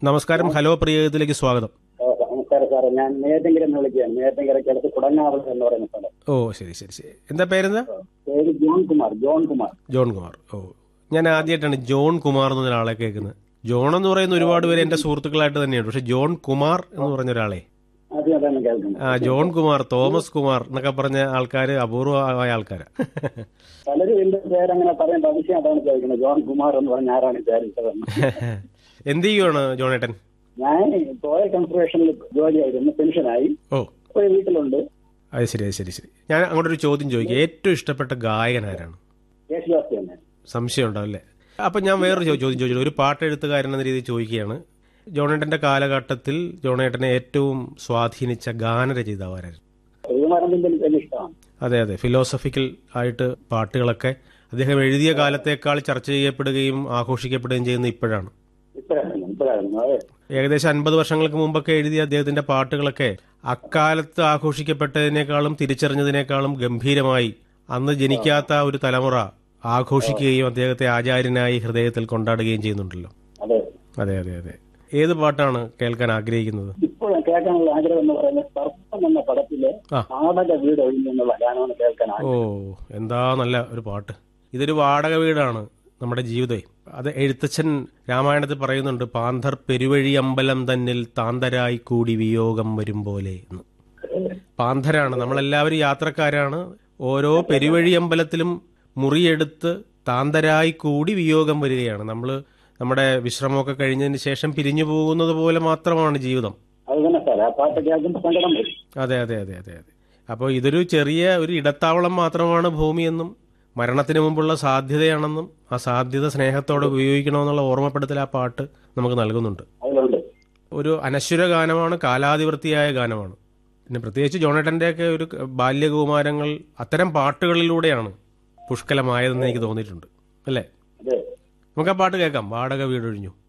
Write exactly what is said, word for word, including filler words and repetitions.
നമസ്കാരം. ഹലോ പ്രിയത്തിലേക്ക് സ്വാഗതം. നമസ്കാരം സാറേ, ഞാൻ നേരത്തെങ്കിലും വിളിക്കുകയാണ്. നേരത്തെങ്കിലൊക്കെ അടുത്ത് കുടങ്ങാവൽ എന്ന് പറയുന്ന സ്ഥലം. ഓ ശരി ശരി ശരി. എന്താ പേരെന്താ? പേര് John Kumar. John Kumar John Kumar. ഓ, ഞാൻ ആദ്യമായിട്ടാണ് ജോൺ കുമാർ എന്ന് പറഞ്ഞ ആളെ കേൾക്കുന്നത്. ജോൺ എന്ന് പറയുന്ന ഒരുപാട് പേര് എന്റെ സുഹൃത്തുക്കളായിട്ട് തന്നെയാണ്. പക്ഷെ ജോൺ കുമാർ എന്ന് പറഞ്ഞ ഒരാളെ, ആ ജോൺ കുമാർ, തോമസ് കുമാർ എന്നൊക്കെ പറഞ്ഞ ആൾക്കാര് അപൂർവമായ ആൾക്കാരാ. പലരും എന്റെ പേരങ്ങനെ പറയേണ്ട ആവശ്യം അതാണ് ചോദിക്കുന്നത്. ജോൺ കുമാർ എന്ന് പറഞ്ഞ ആരാണ് വിചാരിച്ചതെന്ന്. എന്ത് ചെയ്യുവാണ് ജോണേട്ടൻ? ഞാൻ സോയിൽ കൺസർവേഷനിൽ ജോലിയായിരുന്നു, പെൻഷനായി. ഓ, ഒരു വീട്ടിലുണ്ട്. അത് ശരി അത് ശരി ശരി. ഞാൻ അങ്ങോട്ടൊരു ചോദ്യം ചോദിക്കാം. ഏറ്റവും ഇഷ്ടപ്പെട്ട ഗായകൻ ആരാണ്? യേശുദാസ് തന്നെ. സംശയം ഉണ്ടാവും അല്ലേ? അപ്പൊ ഞാൻ വേറൊരു ചോദ്യം ചോദിച്ചു. ഒരു പാട്ടെഴുത്തുകാരൻ എന്ന രീതിയിൽ ചോദിക്കുകയാണ്. ജോണേട്ടന്റെ കാലഘട്ടത്തിൽ ജോണേട്ടനെ ഏറ്റവും സ്വാധീനിച്ച ഗാനരചയിതാവ് ആരായിരുന്നു? അതെ അതെ, ഫിലോസഫിക്കൽ ആയിട്ട് പാട്ടുകളൊക്കെ അദ്ദേഹം എഴുതിയ കാലത്തേക്കാൾ ചർച്ച ചെയ്യപ്പെടുകയും ആഘോഷിക്കപ്പെടുകയും ചെയ്യുന്ന ഇപ്പോഴാണ്. ഏകദേശം അൻപത് വർഷങ്ങൾക്ക് മുമ്പൊക്കെ എഴുതിയ അദ്ദേഹത്തിന്റെ പാട്ടുകളൊക്കെ അക്കാലത്ത് ആഘോഷിക്കപ്പെട്ടതിനേക്കാളും തിരിച്ചറിഞ്ഞതിനേക്കാളും ഗംഭീരമായി അന്ന് ജനിക്കാത്ത ഒരു തലമുറ ആഘോഷിക്കുകയും അദ്ദേഹത്തെ ആചാര്യനായി ഹൃദയത്തിൽ കൊണ്ടാടുകയും ചെയ്യുന്നുണ്ടല്ലോ. അതെ അതെ അതെ. ഏത് പാട്ടാണ് കേൾക്കാൻ ആഗ്രഹിക്കുന്നത്? ഇപ്പോൾ കേൾക്കാനുള്ള ആഗ്രഹം എന്ന് പറയുന്നത് സർപ്പം എന്ന പടത്തിലെ വാടക വീട് ഒഴിഞ്ഞെന്നുള്ള ഗാനമാണ് കേൾക്കാൻ. ഓ, എന്താ നല്ല ഒരു പാട്ട്. ഇതൊരു വാടക വീടാണ് നമ്മുടെ ജീവിതം. അത് എഴുത്തച്ഛൻ രാമായണത്തിൽ പറയുന്നുണ്ട്, പാന്തർ പെരുവഴി അമ്പലം തന്നിൽ താന്തരായി കൂടി വിയോഗം വരും പോലെ എന്ന്. പാന്തരാണ്, നമ്മളെല്ലാവരും യാത്രക്കാരാണ്. ഓരോ പെരുവഴി അമ്പലത്തിലും മുറിയെടുത്ത് താന്തരായി കൂടി വിയോഗം വരികയാണ്. നമ്മൾ നമ്മുടെ വിശ്രമമൊക്കെ കഴിഞ്ഞതിന് ശേഷം പിരിഞ്ഞു പോകുന്നത് പോലെ മാത്രമാണ് ജീവിതം. അതെ അതെ അതെ അതെ അതെ. അപ്പോൾ ഇതൊരു ചെറിയ ഒരു ഇടത്താവളം മാത്രമാണ് ഭൂമിയെന്നും മരണത്തിന് മുമ്പുള്ള സാധ്യതയാണെന്നും ആ സാധ്യത സ്നേഹത്തോടെ ഉപയോഗിക്കണമെന്നുള്ള ഓർമ്മപ്പെടുത്തൽ ആ പാട്ട് നമുക്ക് നൽകുന്നുണ്ട്. ഒരു അനശ്വര ഗാനമാണ്, കാലാതിവൃത്തിയായ ഗാനമാണ്. പിന്നെ പ്രത്യേകിച്ച് ജോണേട്ടൻ്റെയൊക്കെ ഒരു ബാല്യകുമാരങ്ങൾ അത്തരം പാട്ടുകളിലൂടെയാണ് പുഷ്കലമായതെന്ന് എനിക്ക് തോന്നിയിട്ടുണ്ട്, അല്ലേ? നമുക്ക് ആ പാട്ട് കേൾക്കാം, വാടക വീടൊഴിഞ്ഞു.